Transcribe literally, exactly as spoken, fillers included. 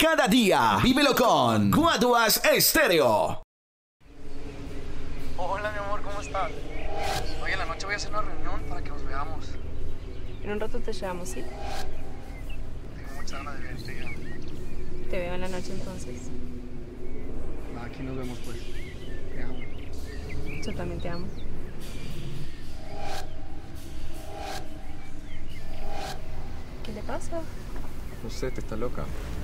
cada día. Vívelo con Guaduas Estéreo. Hola, mi amor, ¿cómo estás? Hoy en la noche voy a hacer una reunión para que nos veamos. En un rato te llevamos, ¿sí? Tengo muchas ganas de verte ya. Te veo en la noche entonces. Aquí nos vemos, pues. Te amo. Yo también te amo. ¿Qué le pasa? No sé, te está loca.